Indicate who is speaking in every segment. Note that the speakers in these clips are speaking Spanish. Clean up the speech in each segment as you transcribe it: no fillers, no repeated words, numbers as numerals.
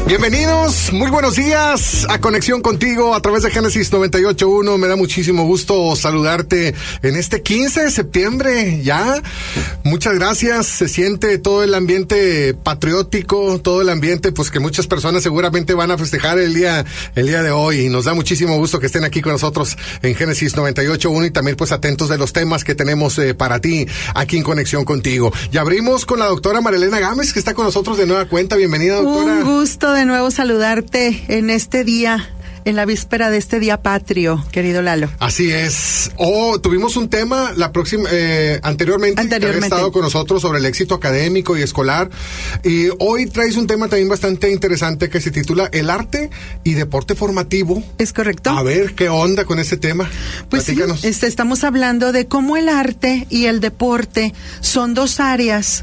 Speaker 1: Bienvenidos, muy buenos días a Conexión Contigo a través de Génesis 98.1. Me da muchísimo gusto saludarte en este 15 de septiembre, ya. Muchas gracias, se siente todo el ambiente patriótico, todo el ambiente, pues que muchas personas seguramente van a festejar el día de hoy. Y nos da muchísimo gusto que estén aquí con nosotros en Génesis 98.1 y también pues atentos de los temas que tenemos para ti aquí en Conexión Contigo. Y abrimos con la doctora Marilena Gámez, que está con nosotros de nueva cuenta. Bienvenida, doctora.
Speaker 2: Un gusto de nuevo saludarte en este día, en la víspera de este día patrio, querido Lalo.
Speaker 1: Así es. Tuvimos un tema anteriormente que había estado con nosotros sobre el éxito académico y escolar, y hoy traes un tema también bastante interesante que se titula El arte y deporte formativo.
Speaker 2: ¿Es correcto?
Speaker 1: A ver, ¿qué onda con ese tema?
Speaker 2: Pues platícanos. Sí, estamos hablando de cómo el arte y el deporte son dos áreas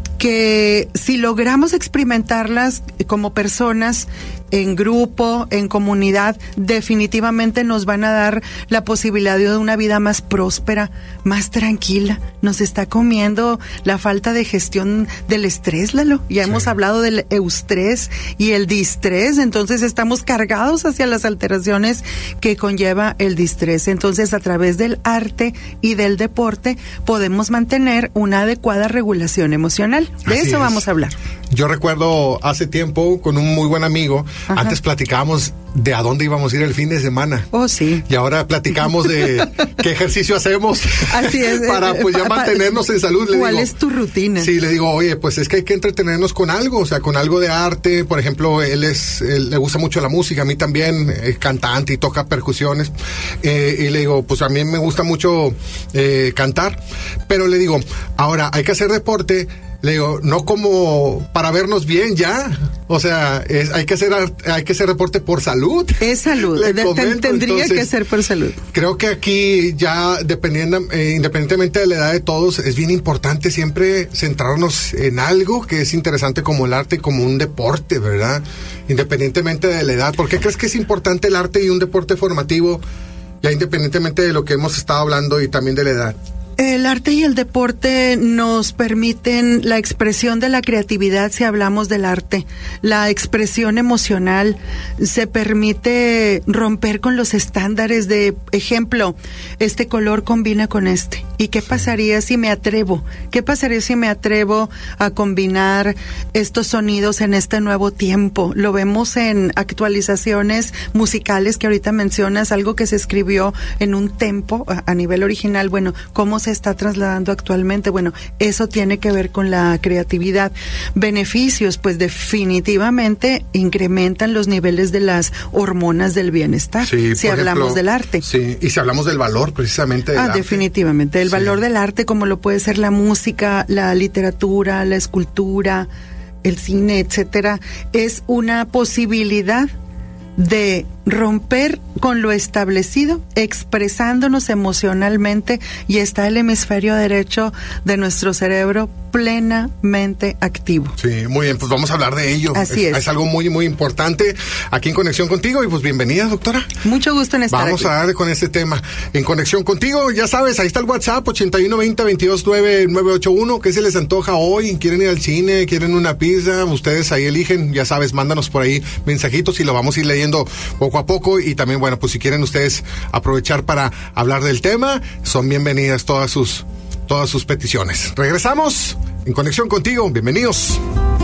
Speaker 2: que si logramos experimentarlas como personas, en grupo, en comunidad, definitivamente nos van a dar la posibilidad de una vida más próspera, más tranquila. Nos está comiendo la falta de gestión del estrés, Lalo. Ya hemos hablado del eustrés y el distrés, entonces estamos cargados hacia las alteraciones que conlleva el distrés. Entonces, a través del arte y del deporte podemos mantener una adecuada regulación emocional. De eso vamos a hablar.
Speaker 1: Yo recuerdo hace tiempo con un muy buen amigo. Ajá. Antes platicábamos de a dónde íbamos a ir el fin de semana.
Speaker 2: Oh, sí.
Speaker 1: Y ahora platicamos de qué ejercicio hacemos.
Speaker 2: Así es.
Speaker 1: Para pues ya mantenernos en salud.
Speaker 2: ¿Cuál es tu rutina?
Speaker 1: Sí, le digo, oye, pues es que hay que entretenernos con algo, o sea, con algo de arte. Por ejemplo, él le gusta mucho la música, a mí también, es cantante y toca percusiones. Y le digo, pues a mí me gusta mucho cantar. Pero le digo, ahora hay que hacer deporte. Le digo, no como para vernos bien ya, o sea, hay que hacer deporte por salud.
Speaker 2: Es salud, tendría que ser por salud.
Speaker 1: Creo que aquí ya independientemente de la edad de todos, es bien importante siempre centrarnos en algo que es interesante como el arte y como un deporte, ¿verdad? Independientemente de la edad. ¿Por qué crees que es importante el arte y un deporte formativo, ya independientemente de lo que hemos estado hablando y también de la edad?
Speaker 2: El arte y el deporte nos permiten la expresión de la creatividad si hablamos del arte, la expresión emocional, se permite romper con los estándares de, ejemplo, este color combina con este. ¿Y qué pasaría si me atrevo? ¿Qué pasaría si me atrevo a combinar estos sonidos en este nuevo tiempo? Lo vemos en actualizaciones musicales que ahorita mencionas, algo que se escribió en un tempo a nivel original. Bueno, ¿cómo se está trasladando actualmente? Bueno, eso tiene que ver con la creatividad. Beneficios, pues definitivamente incrementan los niveles de las hormonas del bienestar, si hablamos del arte.
Speaker 1: Sí, y si hablamos del valor precisamente del arte.
Speaker 2: Definitivamente, el valor del arte, como lo puede ser la música, la literatura, la escultura, el cine, etcétera, es una posibilidad de romper con lo establecido, expresándonos emocionalmente, y está el hemisferio derecho de nuestro cerebro plenamente activo.
Speaker 1: Sí, muy bien, pues vamos a hablar de ello.
Speaker 2: Así es.
Speaker 1: Es algo muy, muy importante aquí en Conexión Contigo, y pues bienvenida, doctora.
Speaker 2: Mucho gusto en estar aquí.
Speaker 1: Vamos a darle con este tema en Conexión Contigo. Ya sabes, ahí está el WhatsApp 8120-229981. ¿Qué se les antoja hoy? ¿Quieren ir al cine? ¿Quieren una pizza? Ustedes ahí eligen, ya sabes, mándanos por ahí mensajitos y lo vamos a ir leyendo poco a poco. Y también, bueno, pues si quieren ustedes aprovechar para hablar del tema, son bienvenidas todas sus peticiones. Regresamos en Conexión Contigo. Bienvenidos.